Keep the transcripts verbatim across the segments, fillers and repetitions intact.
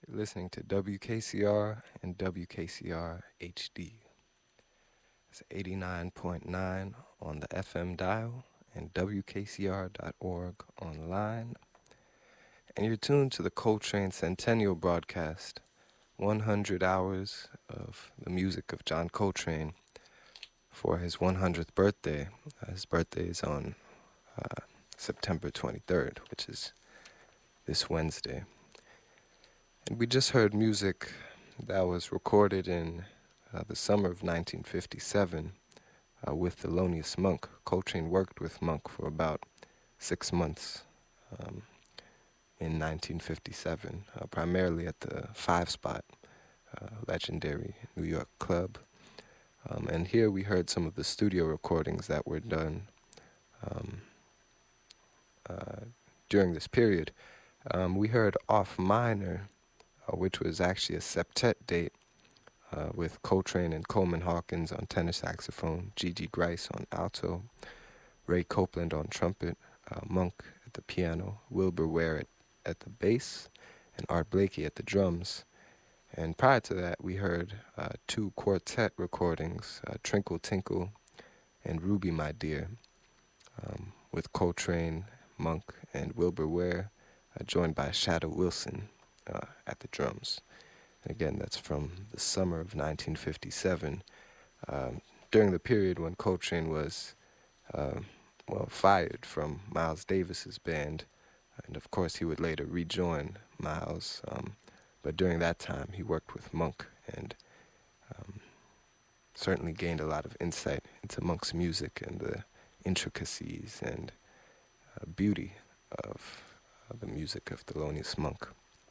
You're listening to W K C R and W K C R H D. It's eighty-nine point nine on the F M dial and W K C R dot org online. And you're tuned to the Coltrane Centennial broadcast, one hundred hours of the music of John Coltrane for his one hundredth birthday. Uh, his birthday is on uh, September twenty-third, which is this Wednesday. And we just heard music that was recorded in uh, the summer of nineteen fifty-seven uh, with Thelonious Monk. Coltrane worked with Monk for about six months um, in nineteen fifty-seven, uh, primarily at the Five Spot, uh, legendary New York club. Um, and here we heard some of the studio recordings that were done um, uh, during this period. Um, we heard Off Minor, uh, which was actually a septet date uh, with Coltrane and Coleman Hawkins on tenor saxophone, G G Grice on alto, Ray Copeland on trumpet, uh, Monk at the piano, Wilbur Ware at, at the bass, and Art Blakey at the drums. And prior to that, we heard uh, two quartet recordings, uh, Trinkle Tinkle and Ruby My Dear, um, with Coltrane, Monk, and Wilbur Ware, uh, joined by Shadow Wilson uh, at the drums. And again, that's from the summer of nineteen fifty-seven, um, during the period when Coltrane was, uh, well, fired from Miles Davis's band. And of course, he would later rejoin Miles. Um, But during that time, he worked with Monk and um, certainly gained a lot of insight into Monk's music and the intricacies and uh, beauty of uh, the music of Thelonious Monk.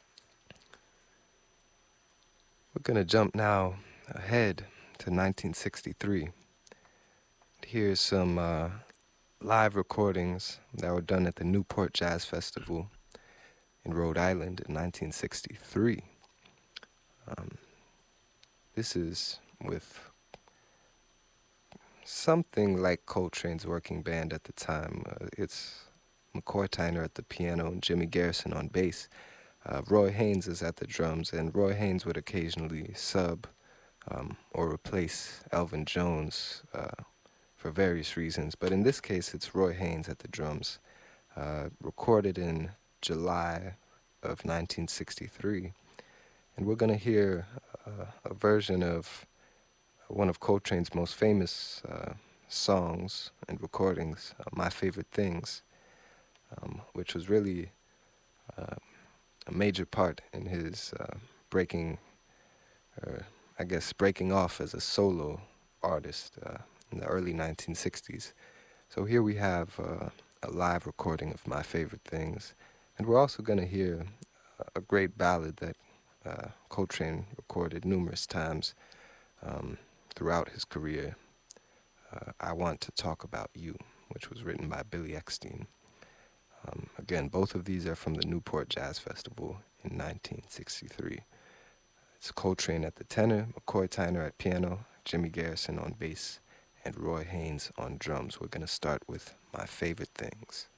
We're going to jump now ahead to nineteen sixty-three. Here's some uh, live recordings that were done at the Newport Jazz Festival in Rhode Island in nineteen sixty-three. Um, this is with something like Coltrane's working band at the time. Uh, it's McCoy Tyner at the piano and Jimmy Garrison on bass. Uh, Roy Haynes is at the drums, and Roy Haynes would occasionally sub um, or replace Elvin Jones uh, for various reasons. But in this case, it's Roy Haynes at the drums, uh, recorded in July of nineteen sixty-three. And we're going to hear uh, a version of one of Coltrane's most famous uh, songs and recordings, uh, My Favorite Things, um, which was really uh, a major part in his uh, breaking, or I guess breaking off as a solo artist uh, in the early nineteen sixties. So here we have uh, a live recording of My Favorite Things. And we're also going to hear a great ballad that uh, Coltrane recorded numerous times um, throughout his career, uh, I Want to Talk About You, which was written by Billy Eckstine. Um, again, both of these are from the Newport Jazz Festival in nineteen sixty-three. It's Coltrane at the tenor, McCoy Tyner at piano, Jimmy Garrison on bass, and Roy Haynes on drums. We're going to start with My Favorite Things.